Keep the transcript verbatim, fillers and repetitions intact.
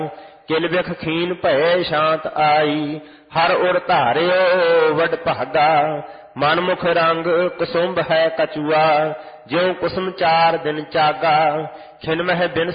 ਕਿਲ ਬਿਖ ਖੀਨ ਭਏ ਸ਼ਾਂਤ ਆਈ। ਹਰ ਉਰ ਧਾਰਿਓ ਵਡ ਭਾਗਾ। ਮਨ ਮੁਖ ਰੰਗ ਕੁਸੁੰਭ ਹੈ ਕਛੂਆ। ਜਿਉ ਕੁਸੁਮ ਚਾਰ ਦਿਨ ਚਾਗਾ। ਖਿਨ ਮਹਿ ਬਿਨ